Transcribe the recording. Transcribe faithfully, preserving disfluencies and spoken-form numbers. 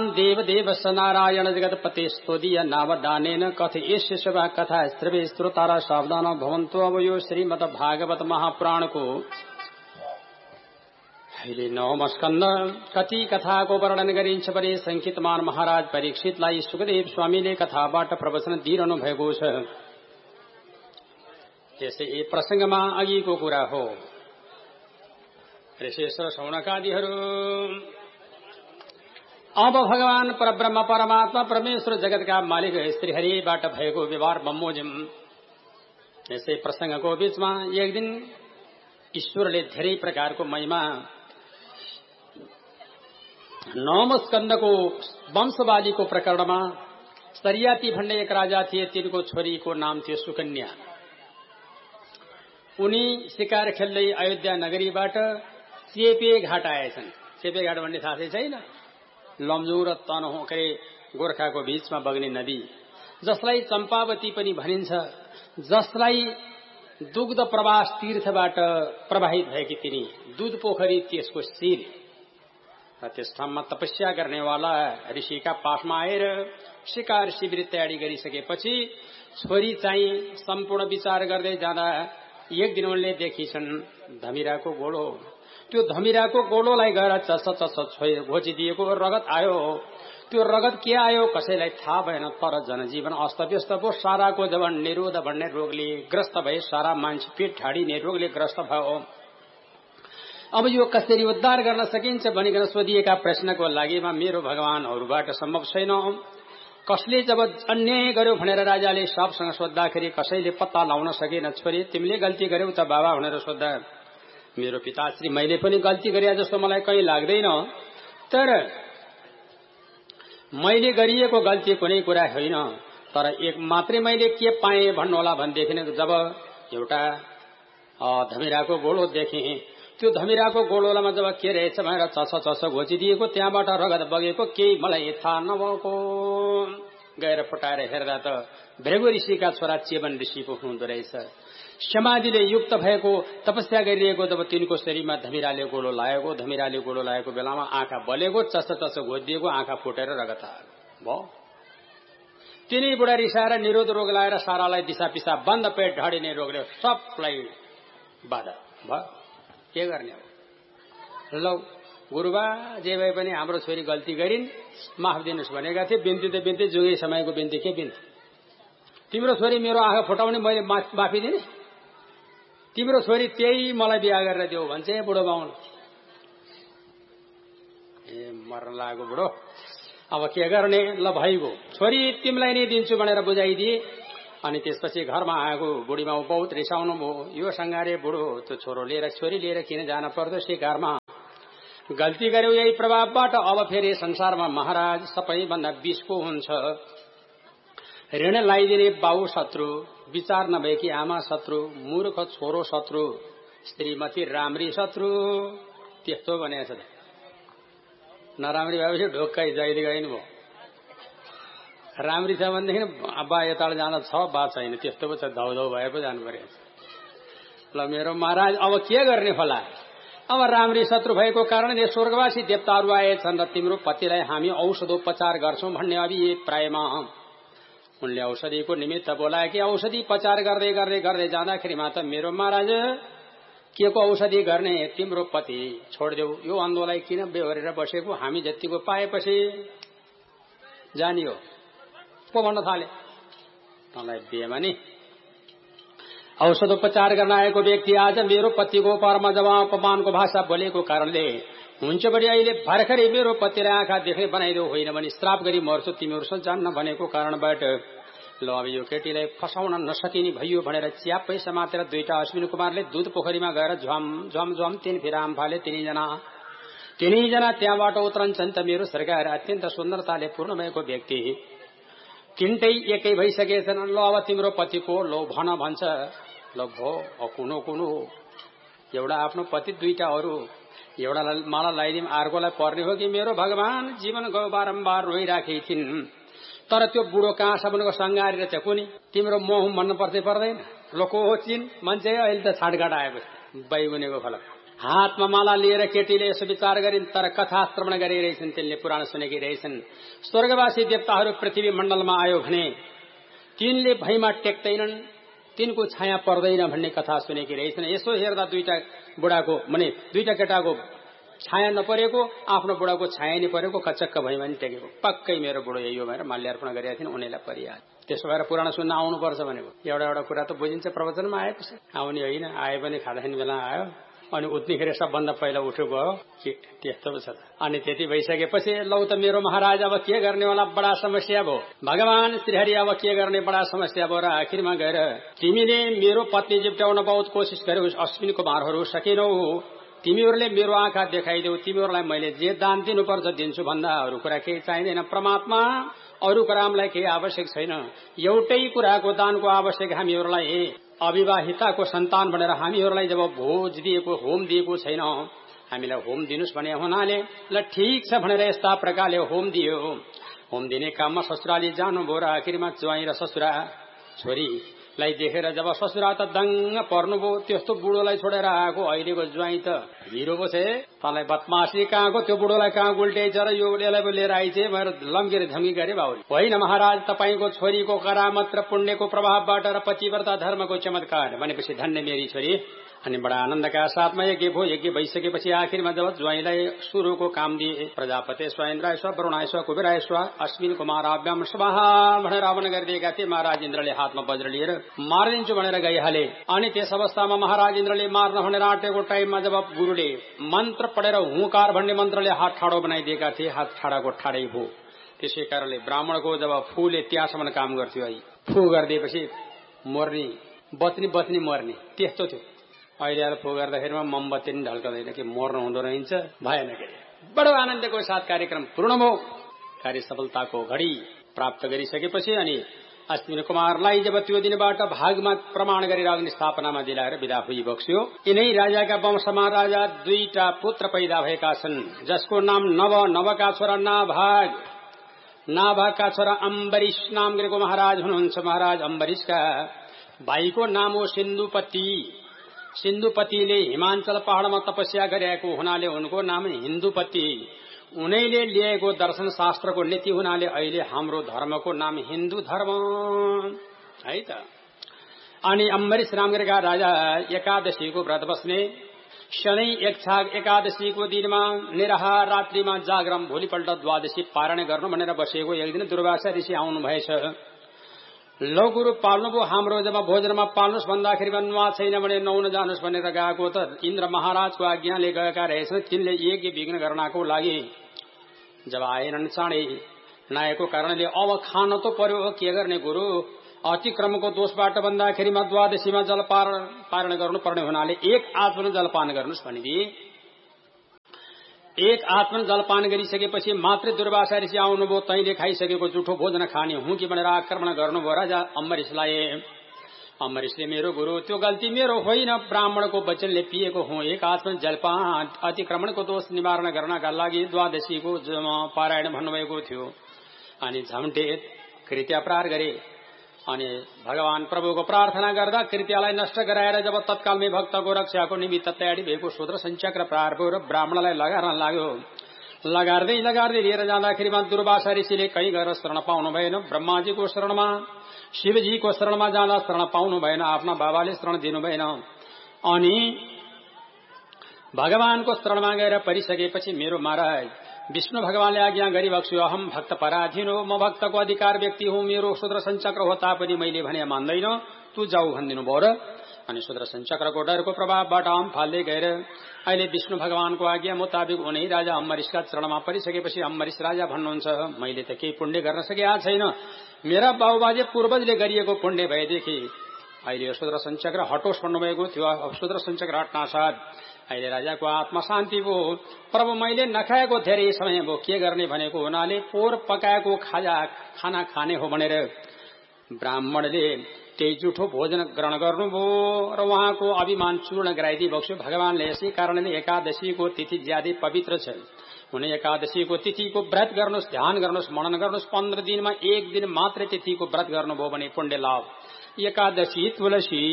देव देवस्य नारायण जगत्पते स्तोदीय नावदानेन कथयिष्य सेवा कथा श्रवे श्रोतारा सावधान भवन्तु। अब यो श्रीमद् भागवत महापुराणको अहिले नवम स्कन्द कति कथाको वर्णन गरिन्छ भने संकितमान महाराज परीक्षितलाई सुखदेव स्वामीले कथाबाट प्रवचन दिइरहनु भएको छ। यसै प्रसंगमा अघिको कुरा हो। ऋषेश्वर शौनकादिहरू अब भगवान परब्रह्म परमात्मा परमेश्वर जगतका मालिक श्रीहरिबाट भएको व्यवहार बमोजिम। यसै प्रसंगको बीचमा एक दिन ईश्वरले धेरै प्रकारको महिमा नवम स्कन्दको वंशवादीको प्रकरणमा सरियाती भन्ने एक राजा थिए। तिनको छोरीको नाम थियो सुकन्या। उनी शिकार खेल्दै अयोध्या नगरीबाट चेपे घाट आएछन्। चेपे घाट भन्ने थाहा छैन? लमजुङ र तनहुँ के गोर्खाको बीचमा बग्ने नदी, जसलाई चम्पावती पनि भनिन्छ, जसलाई दुग्ध प्रवास तीर्थबाट प्रवाहित भएकी तिनी दूध पोखरी त्यसको शिर र त्यस ठाउँमा तपस्या गर्नेवाला ऋषिका पासमा आएर शिकार शिविर तयारी गरिसकेपछि छोरी चाहिँ सम्पूर्ण विचार गर्दै जाँदा एक दिन उनले देखिछन् धमिराको गोलो। त्यो धमिराको गोलोलाई गएर चस चस घोचिदिएको रगत आयो। त्यो रगत के आयो कसैलाई थाहा भएन, तर जनजीवन अस्तव्यस्त भयो। साराको जब निरोध भन्ने रोगले ग्रस्त भए, सारा मान्छे पेट ठाडिने रोगले ग्रस्त भयो। अब यो कसरी उद्धार गर्न सकिन्छ भनिकन सोधिएका प्रश्नको लागेमा मेरो भगवानहरूबाट सम्भव छैन। कसले जब अन्याय गर्यो भनेर राजाले सबसँग सोद्धाखेरि कसैले पत्ता लाउन सकेन। छोरी तिमीले गल्ती गर्यौ त बाबा भनेर सोद्धा, मेरो पिताश्री मैले पनि गल्ती गरे जस्तो मलाई कहीँ लाग्दैन, तर मैले गरिएको गल्ती कुनै कुरा होइन। तर एक मात्रै मैले के पाएँ भन्नुहोला भनेदेखि जब एउटा धमिराको गोलो देखेँ, त्यो धमिराको गोलोलामा जब के रहेछ भनेर चस चस घोचिदिएको, त्यहाँबाट रगत बगेको, केही मलाई थाहा नभएको। गएर फटाएर हेर्दा त भृगु ऋषिका छोरा चेवन ऋषि पो हुँदो रहेछ। समाधिले युक्त भएको तपस्या गरिरहेको जब तिनको शरीरमा धमिराले गोलो लागेको, धमिराले गोलो लागेको बेलामा आँखा बलेको, चस चस घोचिदिएको, आँखा फुटेर रगत भयो। तिनै बुढा रिसाएर निरोध रोग लगाएर सारालाई दिशा पिसा बन्द पेट ढडिने रोगले सबलाई बाधा भयो। के गर्ने हो? लौ गुरुबा जे भए पनि हाम्रो छोरी गल्ती गरिन्, माफ दिनुहोस् भनेका थिए। बिन्ती त बिन्ती, जुगै समयको बिन्ती के बिन्ती? तिम्रो छोरी मेरो आँखा फुटाउने मैले माफी दिने? तिम्रो छोरी त्यही मलाई बिहा गरेर देऊ भन्छ बुढो बाहुन। ए मर्न लाग्यो बुढो, अब के गर्ने? ल भइगयो, छोरी तिमीलाई नै दिन्छु भनेर बुझाइदिए। अनि त्यसपछि घरमा आएको बुढीमा बहुत रिसाउनु भयो। यो सङ्गारे बुढो त्यो छोरो लिएर छोरी लिएर किन जान पर्दो शिकारमा? गल्ती गर्यो यही प्रभावबाट। अब फेरि संसारमा महाराज सबैभन्दा विषको हुन्छ। ऋण लगाइदिने बाउ शत्रु, विचार नभएकी आमा शत्रु, मूर्ख छोरो शत्रु, श्रीमती राम्री शत्रु। त्यस्तो भनेको छ। नराम्री भएपछि ढोक्कै जहिले गइनु भयो। राम्री छ भनेदेखि बा यताबाट जाँदा छ, बा छैन, त्यस्तो पो छ, धौधौ भए पो जानु पर्यो। ल मेरो महाराज अब के गर्ने होला? अब राम्री शत्रु भएको कारणले स्वर्गवासी देवताहरू आएछन् र तिम्रो पतिलाई हामी औषधोपचार गर्छौं भन्ने अभिप्रायमा उनले औषधिको निमित्त बोलाए कि औषधि पचार गर्दै गर्दै गर्दै जाँदाखेरिमा त मेरो महाराज के को औषधि गर्ने? तिम्रो पति छोडिदेऊ, यो अन्धोलाई किन बेहोरेर बसेको? हामी जतिको पाएपछि जानियो को भन्न थाले। तँलाई दिएमा नि औषधोपचार गर्न आएको व्यक्ति आज मेरो पतिको परमा जब अपमानको भाषा बोलेको कारणले हुन्छ भने अहिले भर्खरै मेरो पतिलाई आँखा देख्ने बनाइदेऊ, होइन भने श्राप गरी मर्छु तिमीहरूसँग जान्न भनेको कारणबाट ल अब यो केटीलाई फसाउन नसकिने भइयो भनेर च्याप्पै समातेर दुईटा अश्विनी कुमारले दूध पोखरीमा गएर झ्वाम झ्वाम झ्वाम तीन फिराम फाले। तिनैजना तिनैजना त्यहाँबाट उत्रन्छन् त मेरो सरकार अत्यन्त सुन्दरताले पूर्ण भएको व्यक्ति तिनटै एकै भइसकेछन्। ल अब तिम्रो पतिको लो भन भन्छ। ल भो कुनो कुनो एउटा आफ्नो पति दुईटा अरू, एउटा माला लगाइदिउँ अर्कोलाई पर्ने हो कि? मेरो भगवान जीवन गयो बारम्बार रोइराखेकी थिइन्, तर त्यो बुढो कहाँ सबनको सङ्गारेर चाहिँ कुनी तिम्रो मोह भन्न पर्दै पर्दैन? लोको हो चिन मान्छे अहिले त छाटघाट आएको बैगुनेको फलक हातमा माला लिएर केटीले यसो विचार गरिन्, तर कथा श्रवण गरिरहेछन्, तिनले पुराण सुनेकी रहेछन्। स्वर्गवासी देवताहरू पृथ्वी मण्डलमा आयो भने तिनले भैमा टेक्दैनन्, तिनको छाया पर्दैन भन्ने कथा सुनेकी रहेछन्। यसो हेर्दा दुईटा बुढाको माने दुईटा केटाको छाया नपरेको, आफ्नो बुढाको छाया नै परेको, कचक्क भैमा नि टेकेको। पक्कै मेरो बुढो यही हो भनेर माल्यार्पण गरेका थिइन्, उनीलाई परिहाल्यो। त्यसो भएर पुराण सुन्न आउनुपर्छ भनेको एउटा एउटा कुरा त बुझिन्छ प्रवचनमा आएपछि। आउने होइन, आए पनि खाँदाखेरि बेला आयो, अनि उठ्नेखेरि सबभन्दा पहिला उठ्यो गयो के त्यस्तो पो छ त। अनि त्यति भइसकेपछि लौ त मेरो महाराज अब के गर्ने होला, बडा समस्या भयो। भगवान श्रीहरि अब के गर्ने, बडा समस्या भयो र आखिरमा गएर तिमीले मेरो पत्नी जिप्टाउन बहुत कोसिस गर्यौ, अश्विनी कुमारहरू सकेनौ, तिमीहरूले मेरो आँखा देखाइदेऊ, तिमीहरूलाई मैले जे दान दिनुपर्छ दिन्छु भन्दा अरू कुरा केही चाहिँदैन। परमात्मा अरू कुरालाई केही आवश्यक छैन, एउटै कुराको दानको आवश्यक हामीहरूलाई, अविवाहिताको सन्तान भनेर हामीहरूलाई जब भोज दिएको होम दिएको छैन, हामीलाई होम दिनुस् भने हुनाले ल ठिक छ भनेर यस्ता प्रकारले होम दियो। होम दिने काममा ससुराली जानुभयो र आखिरमा ज्वाइँ र ससुरा छोरीलाई देखेर जब ससुरा त दङ्ग पर्नुभयो। त्यस्तो बुढोलाई छोडेर आएको अहिलेको ज्वाइँ त हिरो पो छ, तँलाई बदमासी कहाँको, त्यो बुढोलाई कहाँ गुल्ट्याइछ र यो यसलाई लिएर आइछ भनेर लम्केर धम्की गरे बाउले। होइन महाराज, तपाईँको छोरीको करामत र पुण्यको प्रभावबाट र पतिव्रता धर्मको चमत्कार भनेपछि धन्य मेरी छोरी। अनि बडा आनन्दका साथमा यज्ञ भयो। यज्ञ भइसकेपछि आखिरमा जब ज्वाइँलाई सुरुको काम दिए, प्रजापति स्वयन्द्राय स्व वरुणाय स्व कुबेराय स्व अश्विन कुमाराभ्याम स्वाहा भनेर हवन गरिदिएका थिए। महाराज इन्द्रले हातमा वज्र लिएर मारिदिन्छु भनेर गइहाले। अनि त्यस अवस्थामा महाराज इन्द्रले मार्न भनेर आँटेको टाइममा जब गुरुले मन्त्र पढेर हुँकार भन्ने मन्त्रले हात ठाडो बनाइदिएका थिए, हात ठाडाको ठाडै भयो। त्यसै कारणले ब्राह्मणको जब फूले त्यहाँसम्म काम गर्थ्यो, है फू गरिदिएपछि मर्ने, बच्ने बच्ने मर्ने, त्यस्तो थियो। अहिले आएर फू गर्दाखेरिमा मोमबत्ती नि ढल्कँदैन कि मर्नु हुँदो रहेछ, भएन के। बडो आनन्दको साथ कार्यक्रम पूर्ण भयो। कार्य सफलताको घडी प्राप्त गरिसकेपछि अनि अश्विनी कुमारलाई जब त्यो दिनबाट भागमा प्रमाण गरेर अग्नि स्थापनामा दिलाएर विदा हुई बक्स्यो। यिनै राजाका वंशमा राजा दुईटा पुत्र पैदा भएका छन्, जसको नाम नव, नवका छोरा नाभाग, नाभागका छोरा अम्बरीश नाम गरेको महाराज हुनुहुन्छ। महाराज अम्बरीशका भाइको नाम हो सिन्धुपति। सिन्धुपतिले हिमाञ्चल पहाड़मा तपस्या गरेको हुनाले उनको नाम हिन्दुपति। उनैले लिएको दर्शन शास्त्रको नीति हुनाले अहिले हाम्रो धर्मको नाम हिन्दू धर्म है त। अनि अम्बरीश नामका राजा एकादशीको व्रत बस्ने, शनै एकछाग एकादशीको दिनमा निराहार, रात्रिमा जागरम, भोलिपल्ट द्वादशी पारण गर्नु भनेर बसेको एक दिन दुर्वासा ऋषि आउनु भएछ। लौ गुरु पाल्नुभयो, हाम्रो जब भोजनमा पाल्नुहोस् भन्दाखेरि नुहा छैन भने नहुन जानुहोस् भनेर गएको त इन्द्र महाराजको आज्ञाले गएका रहेछन्। तिनले यज्ञ विघ्न गर्नको लागि जब आएनन्, चाँडै नआएको कारणले अब खान त पर्यो, के गर्ने गुरु, अतिक्रमको दोषबाट भन्दाखेरिमा द्वादशीमा जलपान पारण गर्नुपर्ने हुनाले एक आचमन जलपान गर्नुहोस् भनिदिए। एक आत्मन जलपान गरिसकेपछि मात्र दुर्वासा ऋषि आउनुभयो। तैले खाइसकेको जुठो भोजन खाने हुँ कि भनेर आक्रमण गर्नुभयो राजा अम्बरीशलाई। अम्बरीशले मेरो गुरु त्यो गल्ती मेरो होइन, ब्राह्मणको वचनले पिएको हुँ। एक आत्मन जलपान अतिक्रमणको दोष निवारण गर्नका लागि द्वादशीको पारायण भन्नुभएको थियो। अनि झम्टे कृत्य अपराध गरे। अनि भगवान प्रभुको प्रार्थना गर्दा कृत्यलाई नष्ट गराएर जब तत्कालमै भक्तको रक्षाको निमित्त तयारी भएको शूद्र सञ्चक्र प्रहार भयो र ब्राह्मणलाई लगार्न लाग्यो। लगार्दै लगार्दै लिएर जाँदाखेरिमा दुर्वासा ऋषिले कहीँ गएर शरण पाउनु भएन। ब्रह्माजीको शरणमा, शिवजीको शरणमा जाँदा शरण पाउनु भएन, आफ्ना बाबाले शरण दिनु भएन। अनि भगवानको शरणमा गएर परिसकेपछि मेरो महाराज विष्णु भगवानले आज्ञा गरिबक्स्यो, अहम भक्त पराधीन हो, म भक्तको अधिकार व्यक्ति हुँ, मेरो शूद्र सञ्चक्र हो तापनि मैले भने मान्दैन, तू जाऊ भनिदिनु भयो र अनि शूद्र सञ्चक्रको डरको प्रभावबाट हम फाल्दै गएर अहिले विष्णु भगवानको आज्ञा मुताबिक उनै राजा अम्बरीशका चरणमा परिसकेपछि अम्बरीश राजा भन्नुहुन्छ, मैले त केही पुण्य गर्न सकेका छैन, मेरा बाबुबाजे पूर्वजले गरिएको पुण्य भएदेखि अहिले यो शूद्र सञ्चक्र हटोस् भन्नुभएको थियो। अब शूद्र सञ्चक्र हट्नासाथ अहिले राजाको आत्मा शान्ति भयो। प्रभु मैले नखाएको धेरै समय भयो, के गर्ने भनेको हुनाले पोहोर पकाएको खाजा खाना खाने हो भनेर ब्राह्मणले त्यही जुठो भोजन ग्रहण गर्नुभयो र उहाँको अभिमान चूर्ण गराइदिए बक्स्यो भगवानले। यसै कारणले एकादशीको तिथि ज्यादै पवित्र छ। हुने एकादशीको तिथिको व्रत गर्नुहोस्, ध्यान गर्नुहोस्, मनन गर्नुहोस्। पन्ध्र दिनमा एक दिन मात्र तिथिको व्रत गर्नुभयो भने पुण्य लाभ। एकादशी तुलसी